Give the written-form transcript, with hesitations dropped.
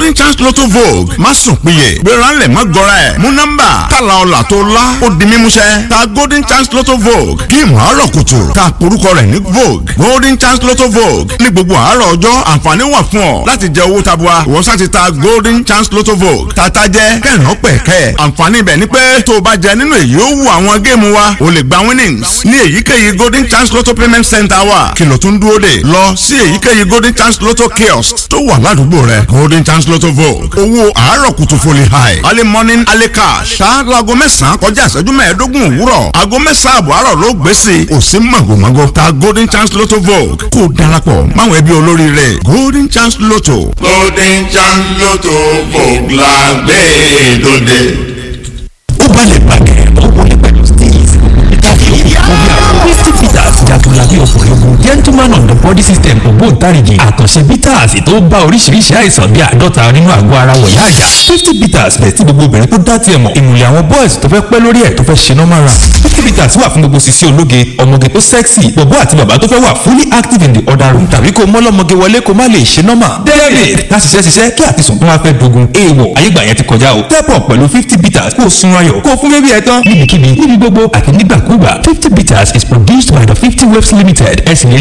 golden chance lotto vogue má sùn péye gbéranlẹ̀ má gọra ẹ̀ mú nọ́mbà tààlà ọ̀là tó lá ó di mímúṣẹ ta golden chance lotto vogue géèmù àárọ̀ kùtù ta porúkọ rẹ̀ ní vogue golden chance lotto vogue ní gbogbo àárọ̀ ọjọ́ àǹfààní wà fún ọ láti jẹ owó tabua ìwọ sá ti ta golden chance lotto vogue tata jẹ kẹrìnà pẹ̀kẹ́ àǹfààní ibẹ̀ ni pé tó o bá jẹ nínú èyí ó wù àwọn géèmù wa o lè gba winnings ní èyíkéyìí golden chance lotto payment center wa kìlọ̀ tún dúró dè lọ sí èyíkéyìí golden chance lotto kiosk tó wà ládùúgbò rẹ golden chance lotto vogue owó àárọ̀ kùtù foli high early morning early cash ṣáájú aago mẹ́sàn-án kọjá ìṣẹ́jú mẹ́ẹ̀ẹ́dógún òwúrọ̀ aago mẹ́sàn-án àbọ̀ àárọ̀ ló gbé sí i ò sí màgòmágó ta golden chance lotto vogue kó darapọ̀ máwọn ẹbí olóríire golden chance lotto. golden chance lotto vogue la gbé dòde. ó balẹ̀ gbàgẹ̀ ó wọlé pẹ̀lú steez Christy Peters jagunlabi ọkùnrin ogun gentleman on the body system ògbóǹtarìgì àkànṣe bitters tó bá oríṣiríṣi àìsàn bíi àádọ́ta nínú àgọ́ ara wọ̀nyá àjà 50 bitters bẹ̀ tí gbogbo obìnrin tó dá tiẹ̀ mọ̀ ìmùlẹ̀ àwọn boys tó fẹ́ pẹ́ lórí ẹ̀ tó fẹ́ ṣe normal run 50 bitters wà fún gbogbo sisi ológe ọmọge tó sexy bọ̀bọ́ àti bàbá tó fẹ́ wà fully active in the other room tàbí kó mọ́lọ́mọge wọlé kó má lè ṣe normal david láti ṣiṣẹ́ kí àtisùn tó wá fẹ́ dogun èèwọ̀ ayégbà yẹn ti kọjá o step up pẹ̀lú 50 bitters kó sun ayọ̀ kó fún bébí ẹ̀ tán níbikíbi níbi gbogbo àti nígbàkúgbà 50 bitters is produced by the 50 Waves Limited.